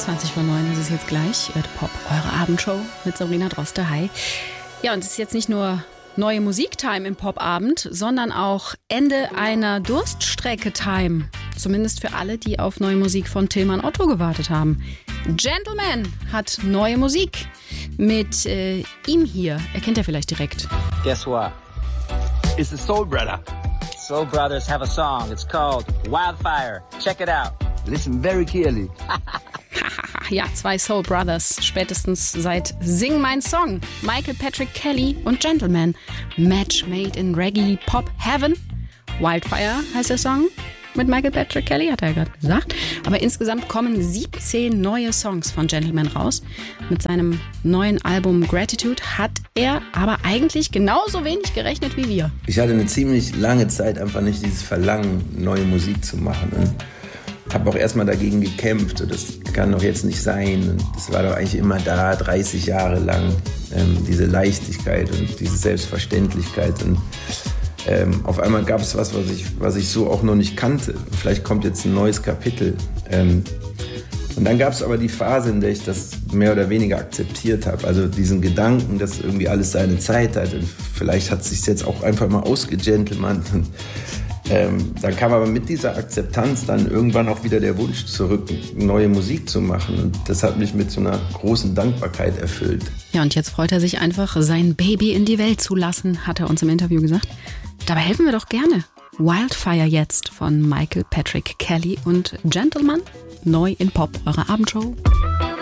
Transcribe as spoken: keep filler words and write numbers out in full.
zwanzig vor neun ist es jetzt gleich. Ihr hört Pop, eure Abendshow mit Sabrina Droste. Hi. Ja, und es ist jetzt nicht nur neue Musiktime im Popabend, sondern auch Ende einer Durststrecke-Time. Zumindest für alle, die auf neue Musik von Tilman Otto gewartet haben. Gentleman hat neue Musik mit äh, ihm hier. Er kennt ja vielleicht direkt. Guess what? It's the Soul Brother. Soul Brothers have a song. It's called Wildfire. Check it out. Listen very clearly. Ja, zwei Soul Brothers, spätestens seit Sing Mein Song. Michael Patrick Kelly und Gentleman. Match made in Reggae Pop Heaven. Wildfire heißt der Song. Mit Michael Patrick Kelly, hat er ja gerade gesagt. Aber insgesamt kommen siebzehn neue Songs von Gentleman raus. Mit seinem neuen Album Gratitude hat er aber eigentlich genauso wenig gerechnet wie wir. Ich hatte eine ziemlich lange Zeit einfach nicht dieses Verlangen, neue Musik zu machen. Und habe auch erstmal dagegen gekämpft. Und das kann doch jetzt nicht sein. Und das war doch eigentlich immer da, dreißig Jahre lang. Ähm, diese Leichtigkeit und diese Selbstverständlichkeit. Und Ähm, auf einmal gab es was, was ich, was ich so auch noch nicht kannte. Vielleicht kommt jetzt ein neues Kapitel. Ähm, und dann gab es aber die Phase, in der ich das mehr oder weniger akzeptiert habe. Also diesen Gedanken, dass irgendwie alles seine Zeit hat. Und vielleicht hat es sich jetzt auch einfach mal ausgegentlemannt. Und ähm, dann kam aber mit dieser Akzeptanz dann irgendwann auch wieder der Wunsch zurück, neue Musik zu machen. Und das hat mich mit so einer großen Dankbarkeit erfüllt. Ja, und jetzt freut er sich einfach, sein Baby in die Welt zu lassen, hat er uns im Interview gesagt. Dabei helfen wir doch gerne. Wildfire jetzt von Michael Patrick Kelly und Gentleman. Neu in Pop, eure Abendshow.